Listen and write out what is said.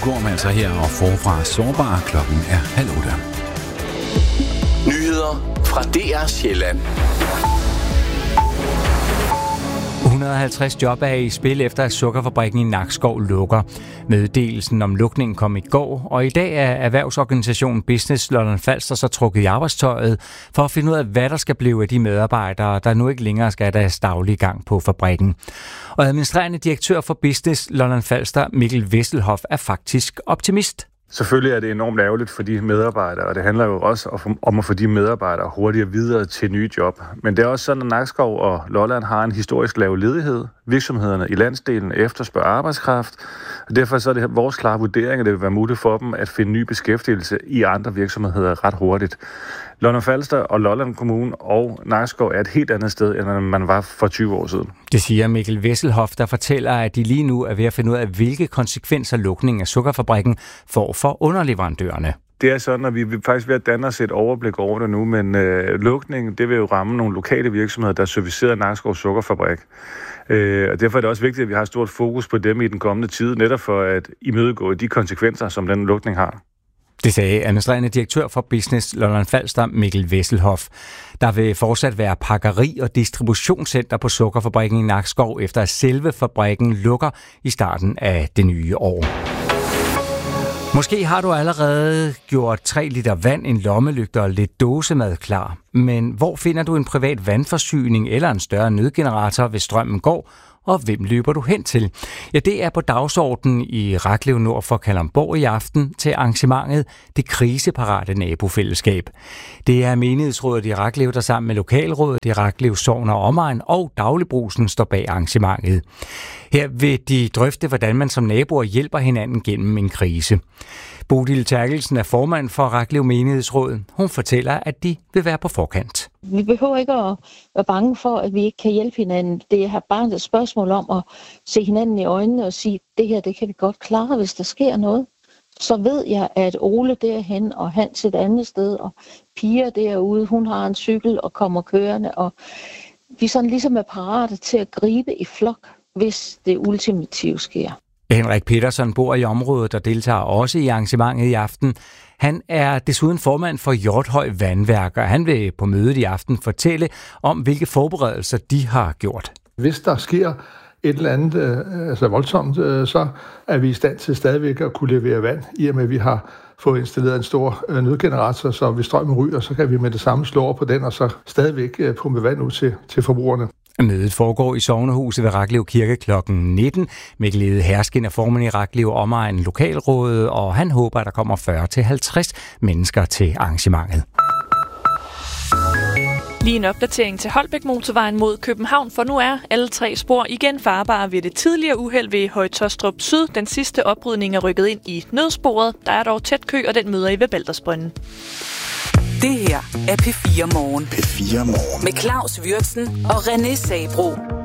August altså her og forfra sårbar. Klokken er 7:30. Nyheder fra DR Sjælland. 150 job er i spil efter, at sukkerfabrikken i Nakskov lukker. Meddelelsen om lukningen kom i går, og i dag er erhvervsorganisationen Business Lolland-Falster så trukket i arbejdstøjet for at finde ud af, hvad der skal blive af de medarbejdere, der nu ikke længere skal have deres daglige gang på fabrikken. Og administrerende direktør for Business Lolland-Falster, Mikkel Vesselhoff, er faktisk optimist. Selvfølgelig er det enormt ærgerligt for de medarbejdere, og det handler jo også om at få de medarbejdere hurtigere videre til nye job. Men det er også sådan, at Nakskov og Lolland har en historisk lav ledighed. Virksomhederne i landsdelen efterspørger arbejdskraft, og derfor så er det vores klare vurdering, at det vil være muligt for dem at finde ny beskæftigelse i andre virksomheder ret hurtigt. Lolland-Falster og Lolland Kommune og Nakskov er et helt andet sted, end man var for 20 år siden. Det siger Mikkel Vesselhoff, der fortæller, at de lige nu er ved at finde ud af, hvilke konsekvenser lukningen af sukkerfabrikken får for underleverandørerne. Det er sådan, at vi er faktisk ved at danne os et overblik over det nu, men lukningen, det vil jo ramme nogle lokale virksomheder, der servicerer Nakskov Sukkerfabrik. Og derfor er det også vigtigt, at vi har stort fokus på dem i den kommende tid, netop for at imødegå de konsekvenser, som den lukning har. Det sagde administrerende direktør for Business Lolland-Falster, Mikkel Vesselhoff. Der vil fortsat være pakkeri- og distributionscenter på sukkerfabrikken i Nakskov, efter at selve fabrikken lukker i starten af det nye år. Måske har du allerede gjort 3 liter vand, en lommelygte og lidt dåsemad klar. Men hvor finder du en privat vandforsyning eller en større nødgenerator, hvis strømmen går? Og hvem løber du hen til? Ja, det er på dagsordenen i Raklev nord for Kalundborg i aften til arrangementet Det Kriseparate Nabofællesskab. Det er menighedsrådet i Raklev, der sammen med lokalrådet i Raklev Sogn og Omegn og Dagligbrusen står bag arrangementet. Her vil de drøfte, hvordan man som naboer hjælper hinanden gennem en krise. Bodil Terkelsen er formand for Raklev Menighedsråd. Hun fortæller, at de vil være på forkant. Vi behøver ikke at være bange for, at vi ikke kan hjælpe hinanden. Det er bare et spørgsmål om at se hinanden i øjnene og sige, det her, det kan vi godt klare, hvis der sker noget. Så ved jeg, at Ole derhen og Hans et andet sted, og Pia derude, hun har en cykel og kommer kørende, og vi sådan ligesom er parate til at gribe i flok, hvis det ultimative sker. Henrik Petersen bor i området og deltager også i arrangementet i aften. Han er desuden formand for Hjorthøj Vandværk, og han vil på mødet i aften fortælle om, hvilke forberedelser de har gjort. Hvis der sker et eller andet voldsomt, så er vi i stand til stadigvæk at kunne levere vand, i og med at vi har fået installeret en stor nødgenerator, så hvis strømmen ryger, så kan vi med det samme slå over på den, og så stadigvæk pumpe vand ud til forbrugerne. Mødet foregår i Sognehuset ved Raklev Kirke kl. 19. Mikkel Ede Herskin er formand i Raklev Omegn Lokalrådet, og han håber, at der kommer 40-50 mennesker til arrangementet. Lige en opdatering til Holbæk-motorvejen mod København, for nu er alle 3 spor igen farbare ved det tidligere uheld ved Høje-Taastrup Syd. Den sidste oprydning er rykket ind i nødsporet. Der er dog tæt kø, og den møder I ved Baldersbrønden. Det her er P4 Morgen. P4 Morgen. Med Claus Würtzen og René Sabro.